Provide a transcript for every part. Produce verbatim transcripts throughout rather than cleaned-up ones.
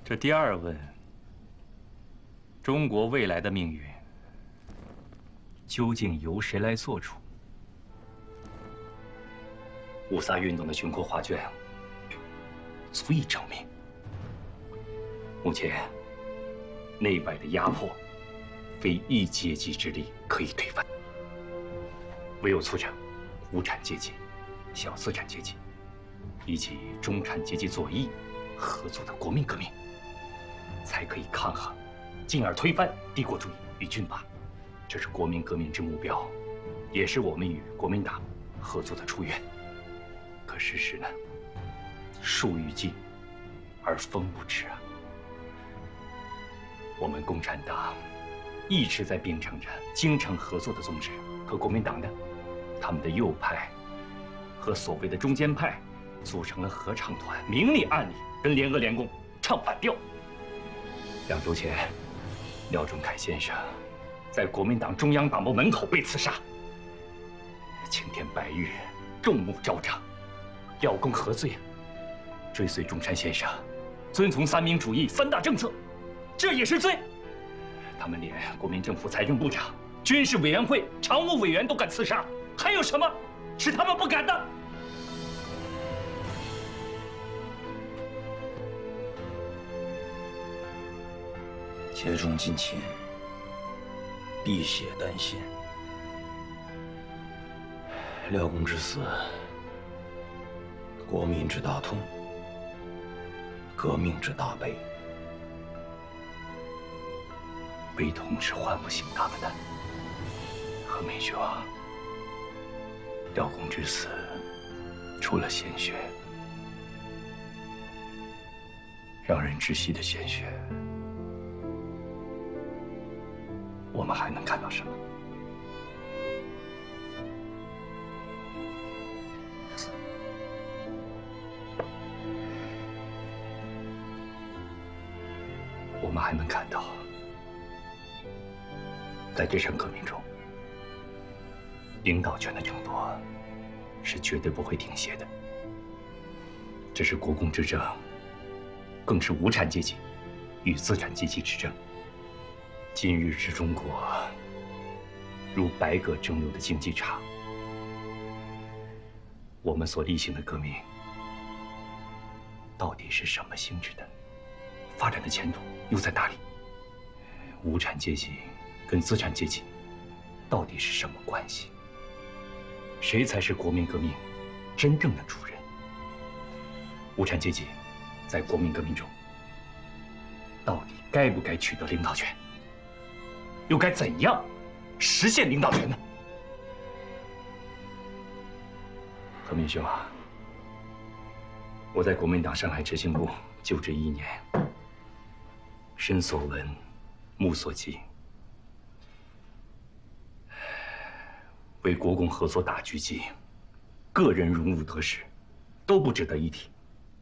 这第二问，中国未来的命运究竟由谁来做主？五卅运动的雄阔画卷足以证明，目前内外的压迫，非一阶级之力可以推翻，唯有促成无产阶级、小资产阶级以及中产阶级左翼合作的国民革命，才可以抗衡，进而推翻帝国主义与军阀。这是国民革命之目标，也是我们与国民党合作的初愿。可事实呢，树欲静而风不止啊！我们共产党一直在秉承着精诚合作的宗旨，和国民党呢，他们的右派和所谓的中间派组成了合唱团，明里暗里跟联俄联共唱反调。两周前，廖仲恺先生在国民党中央党部门口被刺杀。青天白日，众目昭彰，廖共何罪啊？追随中山先生，遵从三民主义三大政策，这也是罪。他们连国民政府财政部长、军事委员会常务委员都敢刺杀，还有什么是他们不敢的？ 切中近亲，碧血丹心。廖公之死，国民之大痛，革命之大悲。 悲痛是唤不醒他们的。何明兄，廖公之死，除了鲜血，让人窒息的鲜血，我们还能看到什么？我们还能看到，在这场革命中，领导权的争夺是绝对不会停歇的。这是国共之争，更是无产阶级与资产阶级之争。今日之中国，如百舸争流的竞技场，我们所力行的革命，到底是什么性质的？发展的前途又在哪里？无产阶级跟资产阶级到底是什么关系？谁才是国民革命真正的主人？无产阶级在国民革命中到底该不该取得领导权？又该怎样实现领导权呢？何明兄啊，我在国民党上海执行部就职一年，身所闻，目所及，为国共合作打狙击，个人荣辱得失都不值得一提。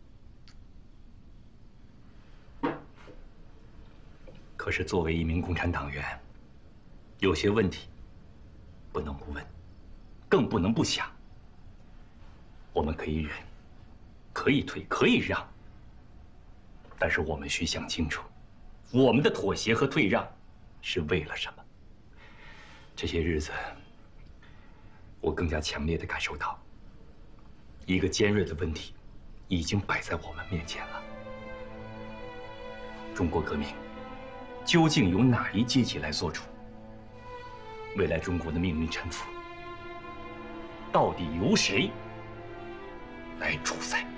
可是作为一名共产党员，有些问题不能不问，更不能不想。我们可以忍，可以退，可以让，但是我们需想清楚，我们的妥协和退让是为了什么？这些日子，我更加强烈地感受到，一个尖锐的问题已经摆在我们面前了：中国革命究竟由哪一阶级来做主？未来中国的命运沉浮，到底由谁来主宰？